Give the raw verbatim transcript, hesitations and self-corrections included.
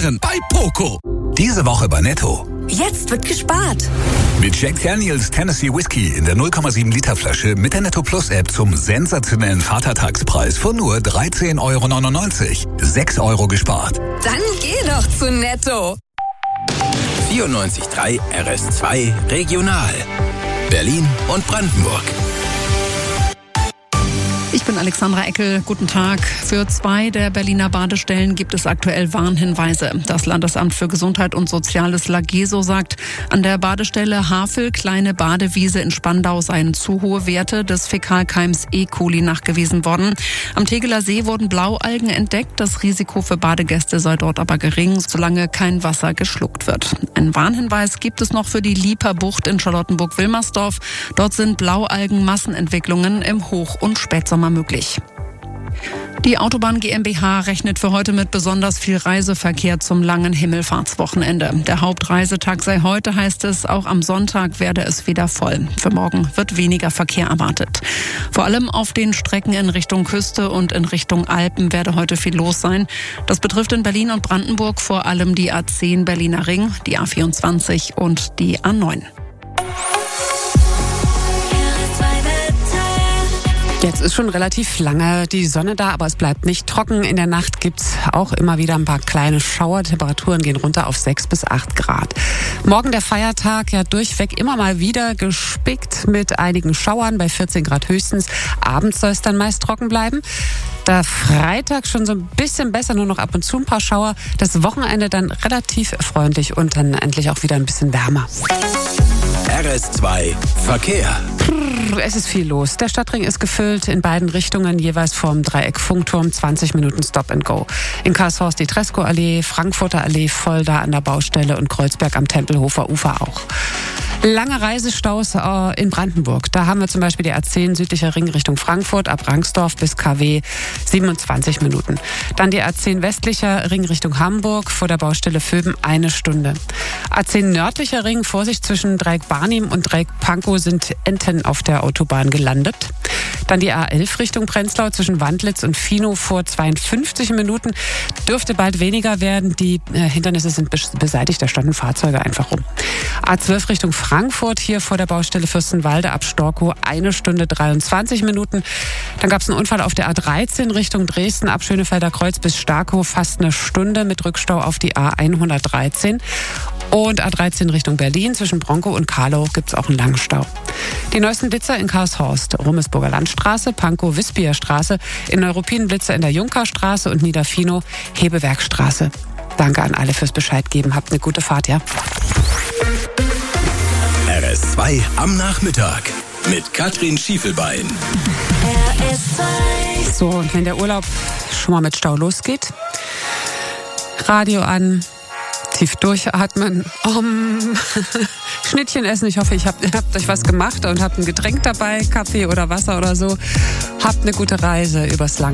sparen bei Poco. Diese Woche bei Netto. Jetzt wird gespart. Mit Jack Daniels Tennessee Whiskey in der null Komma sieben Liter Flasche mit der Netto Plus App zum sensationellen Vatertagspreis von nur dreizehn Euro neunundneunzig. sechs Euro gespart. Dann geh doch zu Netto. vierundneunzig Komma drei R S zwei Regional. Berlin und Brandenburg. Ich bin Alexandra Eckel. Guten Tag. Für zwei der Berliner Badestellen gibt es aktuell Warnhinweise. Das Landesamt für Gesundheit und Soziales Lageso sagt, an der Badestelle Havel, Kleine Badewiese in Spandau seien zu hohe Werte des Fäkalkeims E. coli nachgewiesen worden. Am Tegeler See wurden Blaualgen entdeckt. Das Risiko für Badegäste sei dort aber gering, solange kein Wasser geschluckt wird. Einen Warnhinweis gibt es noch für die Lieperbucht in Charlottenburg-Wilmersdorf. Dort sind Blaualgen-Massenentwicklungen im Hoch- und Spätsommer möglich. Die Autobahn GmbH rechnet für heute mit besonders viel Reiseverkehr zum langen Himmelfahrtswochenende. Der Hauptreisetag sei heute, heißt es. Auch am Sonntag werde es wieder voll. Für morgen wird weniger Verkehr erwartet. Vor allem auf den Strecken in Richtung Küste und in Richtung Alpen werde heute viel los sein. Das betrifft in Berlin und Brandenburg vor allem die A zehn Berliner Ring, die A vierundzwanzig und die A neun. Jetzt ist schon relativ lange die Sonne da, aber es bleibt nicht trocken. In der Nacht gibt's auch immer wieder ein paar kleine Schauer. Temperaturen gehen runter auf sechs bis acht Grad. Morgen der Feiertag, ja durchweg immer mal wieder gespickt mit einigen Schauern bei vierzehn Grad höchstens. Abends soll es dann meist trocken bleiben. Der Freitag schon so ein bisschen besser, nur noch ab und zu ein paar Schauer. Das Wochenende dann relativ freundlich und dann endlich auch wieder ein bisschen wärmer. R S zwei Verkehr. Es ist viel los. Der Stadtring ist gefüllt in beiden Richtungen, jeweils vorm Dreieck Funkturm, zwanzig Minuten Stop and Go. In Karlshorst die Tresco-Allee, Frankfurter Allee voll da an der Baustelle und Kreuzberg am Tempelhofer Ufer auch. Lange Reisestaus äh, in Brandenburg. Da haben wir zum Beispiel die A zehn südlicher Ring Richtung Frankfurt, ab Rangsdorf bis K W, siebenundzwanzig Minuten. Dann die A zehn westlicher Ring Richtung Hamburg, vor der Baustelle Vöben, eine Stunde. A zehn nördlicher Ring, Vorsicht, zwischen Dreieck Barnim und Dreieck Pankow sind Enten auf der Autobahn gelandet. Dann die A elf Richtung Prenzlau, zwischen Wandlitz und Finow vor zweiundfünfzig Minuten. Dürfte bald weniger werden. Die äh, Hindernisse sind beseitigt, da standen Fahrzeuge einfach rum. A zwölf Richtung Frankfurt, hier vor der Baustelle Fürstenwalde ab Storkow, eine Stunde dreiundzwanzig Minuten. Dann gab es einen Unfall auf der A dreizehn Richtung Dresden, ab Schönefelder Kreuz bis Starkow, fast eine Stunde mit Rückstau auf die A hundertdreizehn. Und A dreizehn Richtung Berlin, zwischen Bronkow und Karlow gibt es auch einen langen Stau. Die neuesten Blitzer in Karlshorst, Rummelsburger Landstraße, Pankow, Wispia Straße, in Neuruppin Blitzer in der Junkerstraße und Niederfinow, Hebewerkstraße. Danke an alle fürs Bescheid geben. Habt eine gute Fahrt, ja? R S zwei am Nachmittag mit Katrin Schiefelbein. R S zwei. So, und wenn der Urlaub schon mal mit Stau losgeht, Radio an, tief durchatmen, um, Schnittchen essen. Ich hoffe, ich habt, habt euch was gemacht und habt ein Getränk dabei, Kaffee oder Wasser oder so. Habt eine gute Reise übers lange